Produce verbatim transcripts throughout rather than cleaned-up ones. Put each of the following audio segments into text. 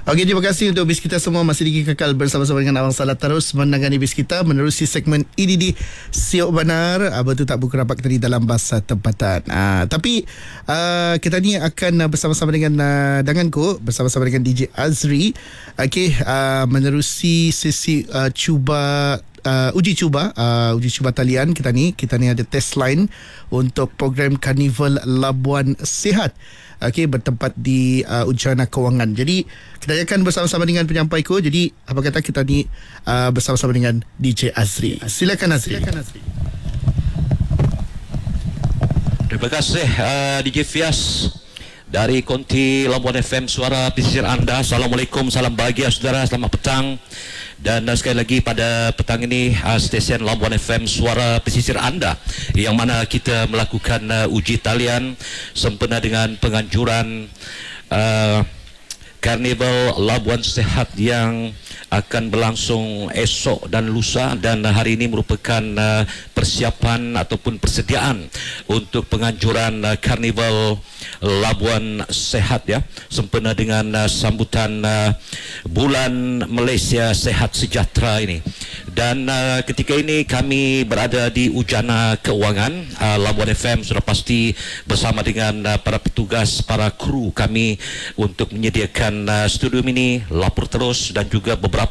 Okey, terima kasih untuk bis kita semua masih lagi kekal bersama-sama dengan Abang Salah terus menangani bis kita menerusi segmen ini di Siok Benar. Abang tu tak buku rapat kita di dalam bahasa tempatan. Uh, tapi uh, kita ni akan uh, bersama-sama dengan uh, Danganku bersama-sama dengan D J Azri. Okey, uh, menerusi sesi uh, cuba Uh, uji cuba uh, uji cuba talian kita ni kita ni ada test line untuk program Karnival Labuan Sihat. Okey, bertempat di uh, Ujana Kewangan. Jadi kita akan bersama-sama dengan penyampaiku. Jadi apa kata kita ni uh, bersama-sama dengan D J Azri. Silakan Azri. Silakan Azri. Terima kasih uh, D J Fias dari Konti Labuan F M, suara pesisir anda. Assalamualaikum, salam bahagia saudara, selamat petang. Dan uh, sekali lagi pada petang ini uh, stesen Labuan F M, suara pesisir anda, yang mana kita melakukan uh, uji talian sempena dengan penganjuran uh, Karnival Labuan Sihat yang akan berlangsung esok dan lusa, dan hari ini merupakan uh, persiapan ataupun persediaan untuk penganjuran uh, Karnival Labuan Sihat ya, sempena dengan uh, sambutan uh, Bulan Malaysia Sehat Sejahtera ini. Dan uh, ketika ini kami berada di Ujana Kewangan, uh, Labuan F M sudah pasti bersama dengan uh, para petugas, para kru kami untuk menyediakan uh, studio ini, lapor terus, dan juga beberapa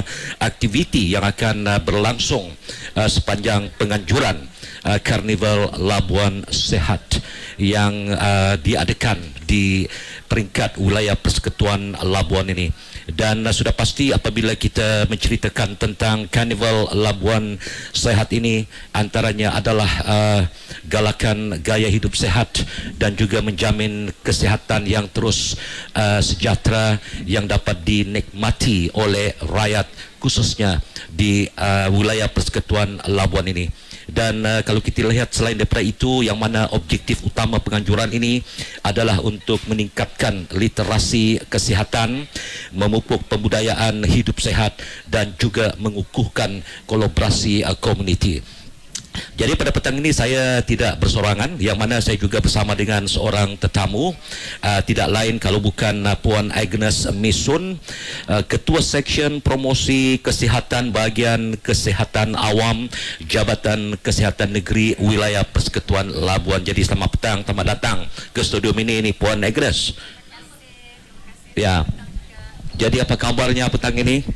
aktiviti yang akan uh, berlangsung uh, sepanjang penganjuran uh, Karnival Labuan Sihat yang uh, diadakan di peringkat wilayah Persekutuan Labuan ini. Dan uh, sudah pasti apabila kita menceritakan tentang Karnival Labuan Sihat ini, antaranya adalah uh, galakan gaya hidup sehat dan juga menjamin kesihatan yang terus uh, sejahtera yang dapat dinikmati oleh rakyat khususnya di uh, wilayah Persekutuan Labuan ini. Dan uh, kalau kita lihat selain daripada itu, yang mana objektif utama penganjuran ini adalah untuk meningkatkan literasi kesihatan, memupuk pembudayaan hidup sehat, dan juga mengukuhkan kolaborasi uh, komuniti. Jadi pada petang ini saya tidak bersorangan, yang mana saya juga bersama dengan seorang tetamu, uh, tidak lain kalau bukan uh, Puan Agnes Misun, uh, Ketua Seksyen Promosi Kesihatan Bahagian Kesihatan Awam Jabatan Kesihatan Negeri Wilayah Persekutuan Labuan. Jadi selamat petang, selamat datang ke studio mini ini Puan Agnes. Ya. Jadi apa kabarnya petang ini?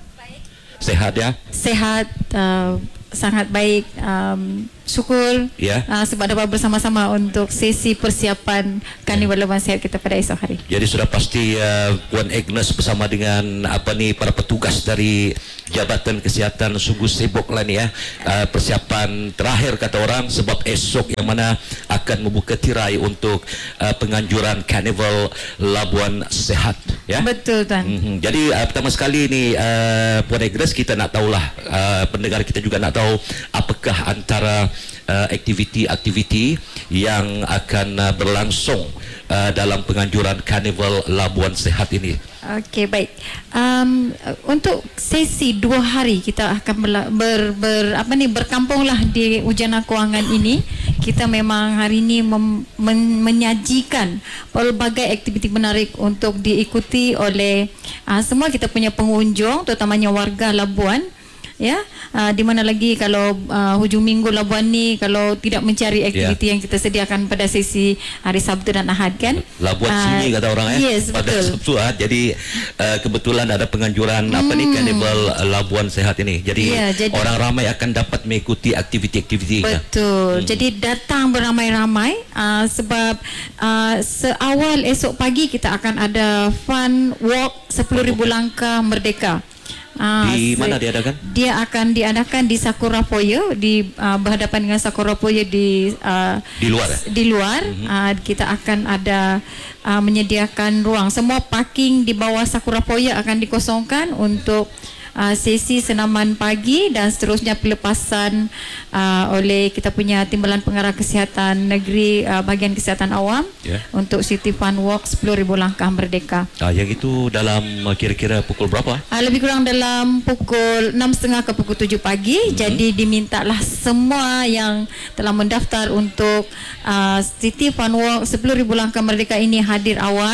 Sehat ya? Sehat. Uh... sangat baik, um, syukur yeah. uh, sebab dapat bersama-sama untuk sesi persiapan Karnival Labuan Sihat kita pada esok hari. Jadi sudah pasti uh, Puan Agnes bersama dengan apa ni para petugas dari Jabatan Kesihatan sungguh sibuk lah ni ya, uh, persiapan terakhir kata orang, sebab esok yang mana akan membuka tirai untuk uh, penganjuran Karnival Labuan Sihat ya. Betul Tuan. Mm-hmm. Jadi uh, pertama sekali ni uh, Puan Agnes, kita nak tahulah, uh, pendengar kita juga nak tahu apakah antara uh, aktiviti-aktiviti yang akan uh, berlangsung uh, dalam penganjuran Karnival Labuan Sihat ini. Okey, baik. Um, untuk sesi dua hari kita akan ber, ber, ber apa ni berkampunglah di Ujana Kewangan ini. Kita memang hari ini mem, men, menyajikan pelbagai aktiviti menarik untuk diikuti oleh uh, semua kita punya pengunjung, terutamanya warga Labuan. Ya, uh, di mana lagi kalau uh, hujung minggu Labuan ni kalau tidak mencari aktiviti yeah. yang kita sediakan pada sesi hari Sabtu dan Ahad kan. Labuan uh, sini kata orang eh. Yes, pada betul. Sabtu Ahad. Jadi uh, kebetulan ada penganjuran hmm. apa ni Karnival Labuan Sihat ini. Jadi, yeah, jadi orang ramai akan dapat mengikuti aktiviti-aktiviti. Betul. Hmm. Jadi datang beramai-ramai uh, sebab uh, seawal esok pagi kita akan ada fun walk sepuluh ribu langkah merdeka. Ah, di mana diadakan? Dia akan diadakan di Sakura Foyer, di uh, berhadapan dengan Sakura Foyer di uh, di luar. Eh? Di luar, mm-hmm. uh, kita akan ada uh, menyediakan ruang. Semua parking di bawah Sakura Foyer akan dikosongkan untuk uh, sesi senaman pagi dan seterusnya pelepasan uh, oleh kita punya Timbalan Pengarah Kesihatan Negeri uh, bahagian Kesihatan Awam yeah. untuk City Fun Walk sepuluh ribu langkah merdeka. Ah, yang itu dalam uh, kira-kira pukul berapa? Uh, lebih kurang dalam pukul enam tiga puluh ke pukul tujuh pagi. Mm-hmm. Jadi dimintalah semua yang telah mendaftar untuk uh, City Fun Walk sepuluh ribu langkah merdeka ini hadir awal. Mm-hmm.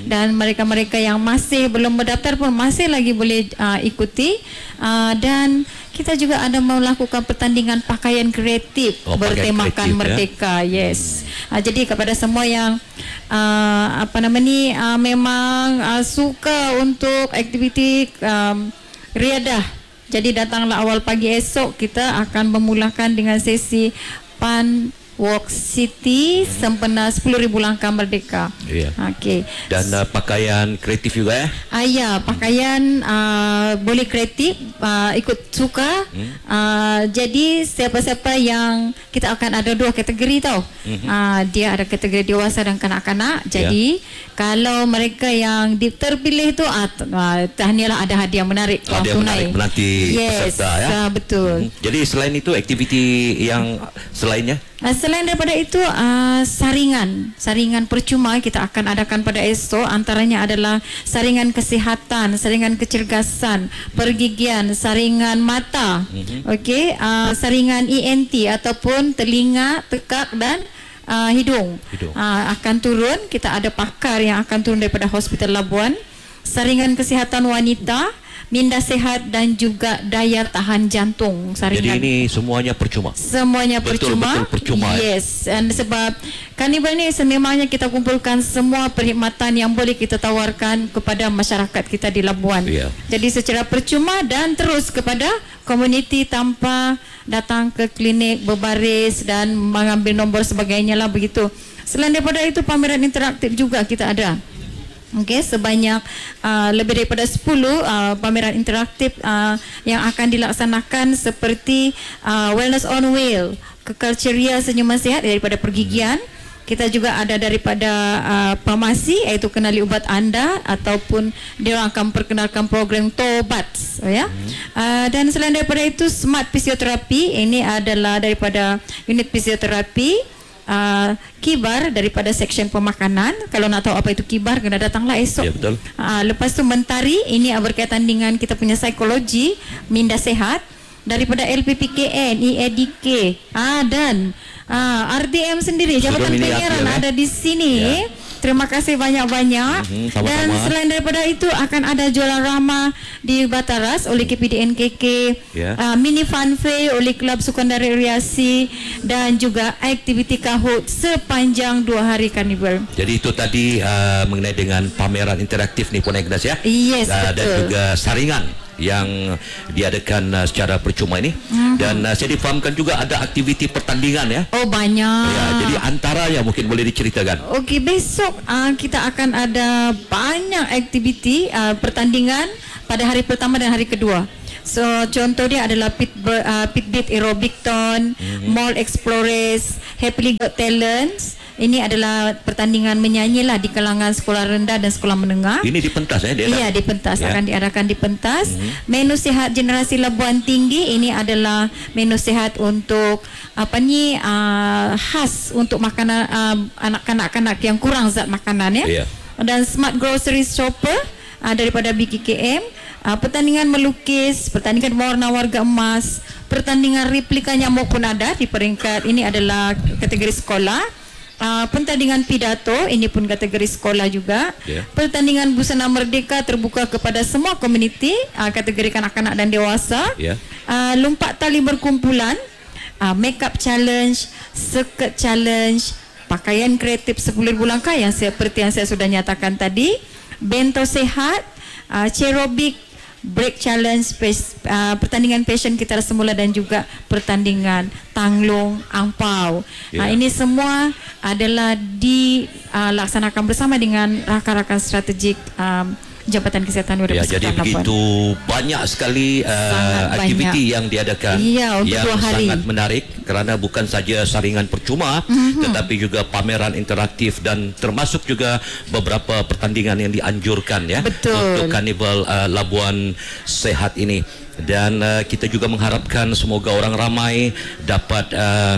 dan mereka-mereka yang masih belum berdaftar pun masih lagi boleh uh, ikuti. Uh, dan kita juga ada melakukan pertandingan pakaian kreatif oh, bertemakan kreatif, Merdeka. Ya? Yes. Uh, jadi kepada semua yang uh, apa nama ni uh, memang uh, suka untuk aktiviti um, riadah, jadi datanglah awal pagi esok. Kita akan memulakan dengan sesi Pan Walk City sempena sepuluh ribu langkah merdeka. Ya. Okey. Dan uh, pakaian kreatif juga ya. Ah ya, pakaian uh, boleh kreatif, uh, ikut suka. Hmm. Uh, jadi siapa-siapa yang kita akan ada dua kategori tau. Hmm. Uh, dia ada kategori dewasa dan kanak-kanak. Jadi yeah. kalau mereka yang di, terpilih tu uh, tahniahlah, ada hadiah menarik wang tunai. Menarik menanti yes, peserta ya. Uh, betul. Hmm. Jadi selain itu aktiviti yang selainnya? Uh, selain daripada itu uh, saringan saringan percuma kita akan adakan pada esok, antaranya adalah saringan kesihatan, saringan kecergasan, pergigian, saringan mata, mm-hmm. okey, uh, saringan E N T ataupun telinga, tekak dan uh, hidung, hidung. Uh, akan turun. Kita ada pakar yang akan turun daripada Hospital Labuan. Saringan kesihatan wanita, minda sehat dan juga daya tahan jantung saringan. Jadi ini semuanya percuma. Semuanya betul, percuma. Betul percuma. Yes, dan sebab karnival ni sememangnya kita kumpulkan semua perkhidmatan yang boleh kita tawarkan kepada masyarakat kita di Labuan. Yeah. Jadi secara percuma dan terus kepada komuniti tanpa datang ke klinik berbaris dan mengambil nombor sebagainya lah begitu. Selain daripada itu, pameran interaktif juga kita ada. Okey, sebanyak uh, lebih daripada sepuluh uh, pameran interaktif uh, yang akan dilaksanakan seperti uh, Wellness on Wheel, kekal ceria senyuman sihat daripada pergigian. Kita juga ada daripada uh, farmasi, iaitu kenali ubat anda, ataupun dia akan perkenalkan program Tobats, ya. Uh, dan selain daripada itu, Smart Fisioterapi, ini adalah daripada unit fisioterapi. Uh, kibar daripada seksyen pemakanan. Kalau nak tahu apa itu kibar, kena datanglah esok. Ya, betul. Uh, lepas tu mentari, ini berkaitan dengan kita punya psikologi, minda sehat. Daripada L P P K N, E A D K, ah, dan uh, R D M sendiri, Jabatan Penyiaran ya? Ada di sini. Ya. Terima kasih banyak-banyak. Mm-hmm, sama-sama. Dan selain daripada itu akan ada jualan ramah di Bataras oleh K P D N K K, yeah. uh, mini fun fair oleh Kelab Sukan dari Riasi, dan juga aktiviti kahut sepanjang dua hari karnival. Jadi itu tadi uh, mengenai dengan pameran interaktif ni Puan Agnes ya. Yes, uh, betul. Dan juga saringan yang diadakan uh, secara percuma ini. Mm-hmm. Dan uh, saya difahamkan juga ada aktiviti pertandingan ya. Oh, banyak. Ya, jadi antaranya mungkin boleh diceritakan. Okey, besok uh, kita akan ada banyak aktiviti uh, pertandingan pada hari pertama dan hari kedua. So contoh dia adalah pit uh, pitbeat aerobicton, mm-hmm. mall explorers, happily got talents. Ini adalah pertandingan menyanyi lah di kalangan sekolah rendah dan sekolah menengah. Ini di pentas ya? Dia iya, di pentas. Ya. Akan diadakan di pentas. Mm-hmm. Menu sihat generasi Labuan Tinggi. Ini adalah menu sihat untuk apa ni uh, khas untuk makanan uh, anak-anak yang kurang zat makanan ya. Yeah. Dan Smart Grocery Shopper uh, daripada B K K M. Uh, pertandingan melukis, pertandingan warna warga emas, pertandingan replika nyamuk pun ada di peringkat ini adalah kategori sekolah. Uh, pertandingan pidato, ini pun kategori sekolah juga. Yeah. Pertandingan busana merdeka terbuka kepada semua komuniti, uh, kategori kanak-kanak dan dewasa. Yeah. Uh, lompat tali berkumpulan, uh, makeup challenge, skirt challenge, pakaian kreatif sepuluh ribu langkah yang seperti yang saya sudah nyatakan tadi, bento sehat, uh, aerobik, break challenge, uh, pertandingan passion kita semula, dan juga pertandingan tanglung angpau. Yeah. Uh, ini semua adalah dilaksanakan uh, bersama dengan rakan-rakan strategik um, Jabatan Kesihatan Wadah ya, Persekutuan jadi Labuan. begitu banyak sekali uh, aktiviti banyak yang diadakan ya, yang hari. sangat menarik, kerana bukan saja saringan percuma, mm-hmm. tetapi juga pameran interaktif dan termasuk juga beberapa pertandingan yang dianjurkan ya. Betul. Untuk karnival uh, Labuan Sehat ini. Dan uh, kita juga mengharapkan semoga orang ramai dapat uh,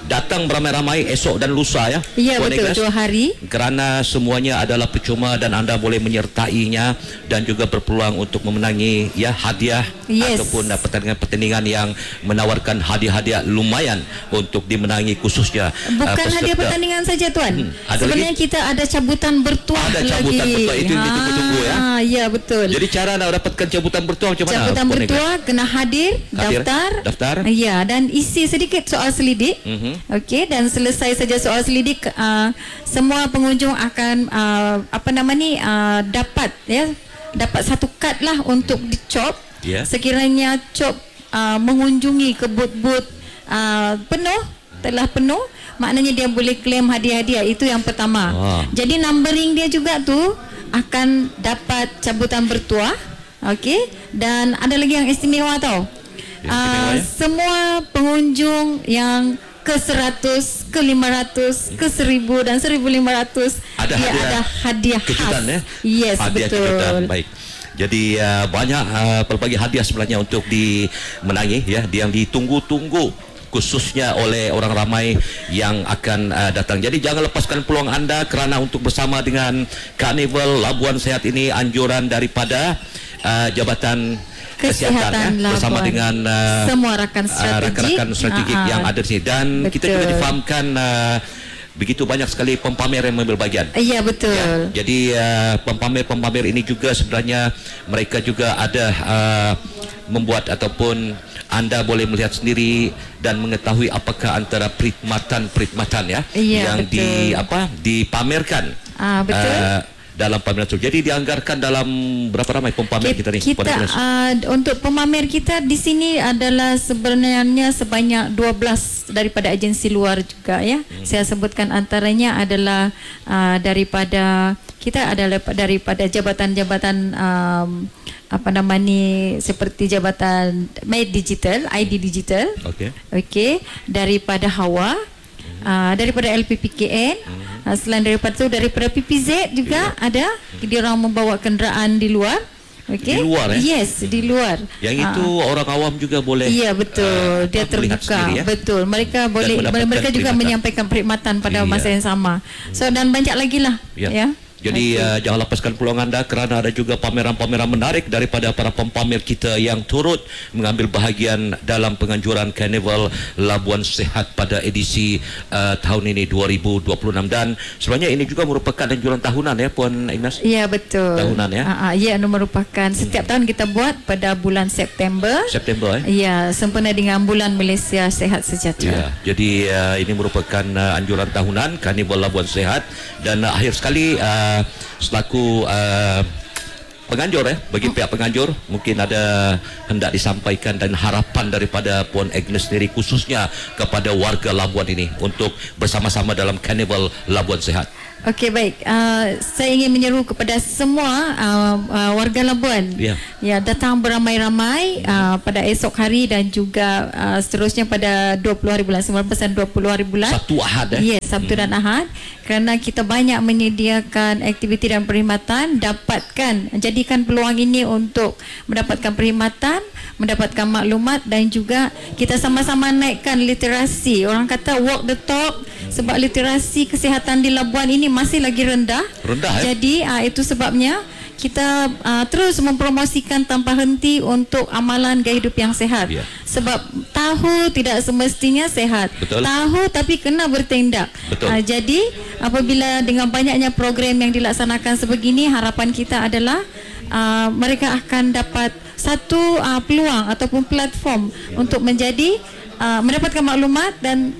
datang beramai-ramai esok dan lusa ya. Ya, Puan betul, Agnes. dua hari. Kerana semuanya adalah percuma dan anda boleh menyertainya dan juga berpeluang untuk memenangi ya hadiah Yes. ataupun uh, pertandingan-pertandingan yang menawarkan hadiah-hadiah lumayan untuk dimenangi khususnya uh, Bukan peserta. hadiah pertandingan saja tuan. Hmm, ada Sebenarnya lagi? kita ada cabutan bertuah Ada lagi. cabutan bertuah, itu yang ditunggu-tunggu ya. Ah, ya betul. Jadi cara nak dapatkan cabutan bertuah macam mana? Cabutan Puan bertuah kena hadir, Hadir, daftar. daftar. Ya, dan isi sedikit soal selidik. Mhm. Okey, dan selesai saja soal selidik, uh, semua pengunjung akan uh, apa nama ni uh, dapat ya, dapat satu kad lah untuk dicop. Ya. Sekiranya cop uh, mengunjungi ke booth-booth uh, penuh, telah penuh, maknanya dia boleh claim hadiah-hadiah. Itu yang pertama. Wah. Jadi numbering dia juga tu akan dapat cabutan bertuah. Okey, dan ada lagi yang istimewa tau. Yang istimewa, Uh, ya? semua pengunjung yang ke seratus, ke lima ratus, ke seribu dan seribu lima ratus Ada dia hadiah ada hadiah kejutan khas. ya. Yes, Hadiah betul. kejutan. Baik. Jadi uh, banyak uh, pelbagai hadiah sebenarnya untuk dimenangi ya, yang ditunggu-tunggu khususnya oleh orang ramai yang akan uh, datang. Jadi jangan lepaskan peluang anda kerana untuk bersama dengan Karnival Labuan Sehat ini anjuran daripada uh, Jabatan Kesihatan, Kesihatan ya, bersama Labuan. dengan uh, Semua rakan uh, strategik, rakan-rakan strategik Ah, ah. yang ada di sini dan kita juga Betul. difahamkan uh, begitu banyak sekali pempamer yang mengambil bahagian. Ya, betul. Ya, jadi uh, pempamer-pempamer ini juga sebenarnya mereka juga ada uh, membuat ataupun anda boleh melihat sendiri dan mengetahui apakah antara perkhidmatan-perkhidmatan ya, Ya, yang betul. di apa dipamerkan. Ah, betul. Uh, dalam pameran tersebut. Jadi dianggarkan dalam berapa ramai pempamer kita, ni? Kita Puan Agnes? uh, untuk pemamer kita di sini adalah sebenarnya sebanyak dua belas daripada agensi luar juga ya. Hmm. Saya sebutkan antaranya adalah uh, daripada kita adalah daripada jabatan-jabatan um, apa nama ni seperti jabatan Made Digital, I D Digital. Okey. Okey, daripada Hawa, uh, daripada L P P K N, uh, selain daripada tu daripada P P Z juga ada. Dia orang membawa kenderaan di luar. Okey. Di luar, eh? Yes, di luar. Yang Ah. itu orang awam juga boleh. Ya, betul. uh, Dia melihat terbuka. sendiri, ya? Betul. Mereka boleh mendapatkan mereka juga perkhidmatan. menyampaikan perkhidmatan pada Iya. masa yang sama. So dan banyak lagi lah. Ya. Ya. Jadi uh, jangan lepaskan peluang anda kerana ada juga pameran-pameran menarik daripada para pempamer kita yang turut mengambil bahagian dalam penganjuran Karnival Labuan Sehat pada edisi uh, tahun ini dua ribu dua puluh enam dan sebenarnya ini juga merupakan anjuran tahunan ya Puan Agnes. Ya, betul. Tahunan, ya? Uh, uh, ya, merupakan setiap tahun kita buat pada bulan September. September eh. Ya, sempena dengan bulan Malaysia Sehat Sejahtera. Ya, jadi uh, ini merupakan uh, anjuran tahunan Karnival Labuan Sehat dan uh, akhir sekali uh, selaku uh, penganjur eh bagi pihak penganjur mungkin ada hendak disampaikan dan harapan daripada Puan Agnes sendiri khususnya kepada warga Labuan ini untuk bersama-sama dalam Karnival Labuan Sehat. Okey, baik. Uh, saya ingin menyeru kepada semua uh, uh, warga Labuan. Ya. Ya, datang beramai-ramai uh, pada esok hari dan juga uh, seterusnya pada dua puluh hari bulan sembilan belas dan dua puluh hari bulan. Sabtu Ahad eh. Yes, Sabtu dan Ahad. Kerana kita banyak menyediakan aktiviti dan perkhidmatan, dapatkan, jadikan peluang ini untuk mendapatkan perkhidmatan, mendapatkan maklumat dan juga kita sama-sama naikkan literasi. Orang kata walk the talk sebab literasi kesihatan di Labuan ini masih lagi rendah. Rendah, eh? Jadi uh, itu sebabnya kita uh, terus mempromosikan tanpa henti untuk amalan gaya hidup yang sehat. Ya. Sebab tahu tidak semestinya sehat. Betul. Tahu tapi kena bertindak. Betul. Uh, jadi apabila dengan banyaknya program yang dilaksanakan sebegini, harapan kita adalah uh, mereka akan dapat satu uh, peluang ataupun platform untuk menjadi uh, mendapatkan maklumat dan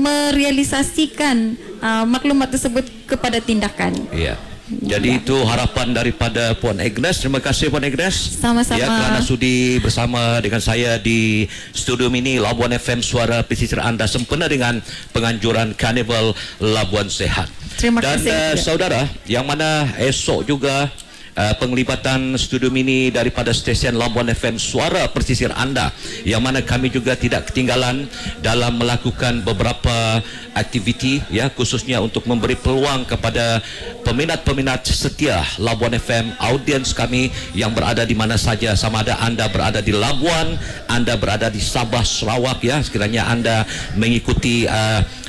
merealisasikan uh, maklumat tersebut kepada tindakan. Ya. Jadi itu harapan daripada Puan Agnes. Terima kasih Puan Agnes. Sama-sama. Ya, kerana sudi bersama dengan saya di studio mini Labuan F M Suara Pesisir Anda sempena dengan penganjuran Karnival Labuan Sehat. Terima Dan kasih. uh, saudara, yang mana esok juga Uh, penglibatan studio mini daripada stesen Labuan F M Suara Pesisir Anda, yang mana kami juga tidak ketinggalan dalam melakukan beberapa aktiviti ya, khususnya untuk memberi peluang kepada peminat-peminat setia Labuan F M, audiens kami yang berada di mana saja, sama ada anda berada di Labuan, anda berada di Sabah, Sarawak ya, sekiranya anda mengikuti uh,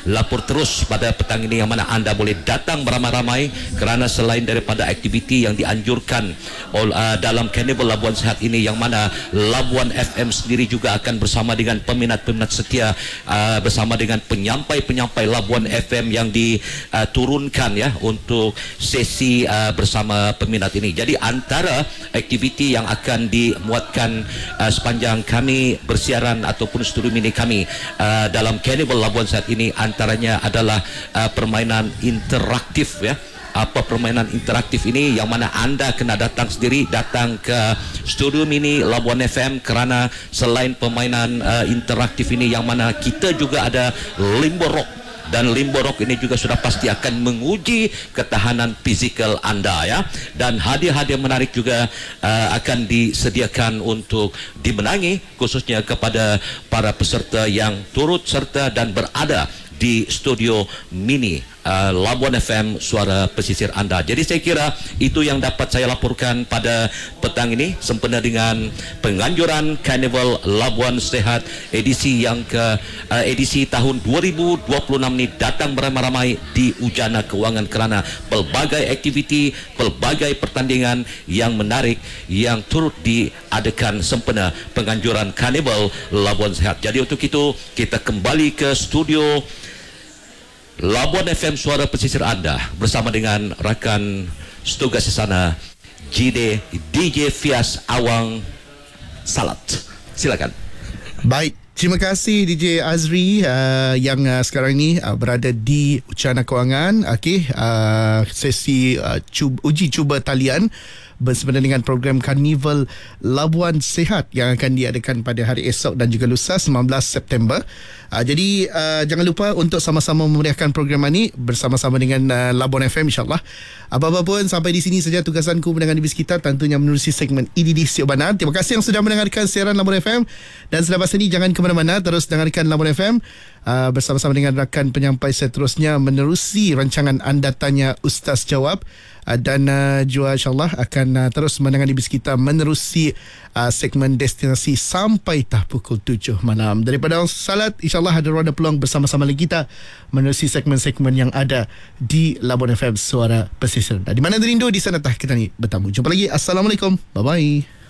lapor terus pada petang ini yang mana anda boleh datang beramai-ramai kerana selain daripada aktiviti yang dianjurkan oleh uh, dalam Carnival Labuan Sihat ini, yang mana Labuan F M sendiri juga akan bersama dengan peminat-peminat setia, uh, bersama dengan penyampai-penyampai Labuan F M yang diturunkan ya untuk sesi uh, bersama peminat ini. Jadi antara aktiviti yang akan dimuatkan uh, sepanjang kami bersiaran ataupun studio mini kami uh, dalam Carnival Labuan Sihat ini, antaranya adalah uh, permainan interaktif ya. Apa permainan interaktif ini yang mana anda kena datang sendiri, datang ke studio mini Labuan F M, kerana selain permainan uh, interaktif ini yang mana kita juga ada limbo rock, dan limbo rock ini juga sudah pasti akan menguji ketahanan fizikal anda ya. Dan hadiah-hadiah menarik juga uh, akan disediakan untuk dimenangi, khususnya kepada para peserta yang turut serta dan berada di studio mini uh, Labuan F M Suara Pesisir anda. Jadi saya kira itu yang dapat saya laporkan pada petang ini sempena dengan penganjuran Carnival Labuan Sihat edisi yang ke uh, edisi tahun dua ribu dua puluh enam ini datang beramai-ramai di Ujana Kewangan, kerana pelbagai aktiviti, pelbagai pertandingan yang menarik yang turut diadakan sempena penganjuran Carnival Labuan Sihat. Jadi untuk itu kita kembali ke studio Labuan F M Suara Pesisir anda bersama dengan rakan setugas di sana G D D J Fias Awang Salat. Silakan. Baik, terima kasih D J Azri uh, yang uh, sekarang ini uh, berada di Ujana Kewangan. Okey, uh, sesi uh, cub, uji cuba talian bersama dengan program Carnival Labuan Sihat yang akan diadakan pada hari esok dan juga lusa sembilan belas September. Uh, jadi uh, jangan lupa untuk sama-sama memeriahkan program ini bersama-sama dengan uh, Labuan F M, insyaAllah. Apa-apa pun, sampai di sini saja tugasanku mendengar di bis kita, tentunya menerusi segmen E D D Siok Banar. Terima kasih yang sudah mendengarkan siaran Labuan F M, dan selepas ini jangan ke mana-mana, terus dengarkan Labuan F M uh, bersama-sama dengan rakan penyampai seterusnya menerusi rancangan Anda Tanya Ustaz Jawab. Uh, dan uh, juga insyaAllah akan uh, terus mendengar di bis kita menerusi uh, segmen destinasi sampai tah pukul tujuh malam. Daripada Salat, insyaAllah ada ruang peluang bersama-sama lagi kita menerusi segmen-segmen yang ada di Labuan F M Suara Pesisir. Di mana derindu, di sana tah kita ni bertamu. Jumpa lagi. Assalamualaikum. Bye-bye.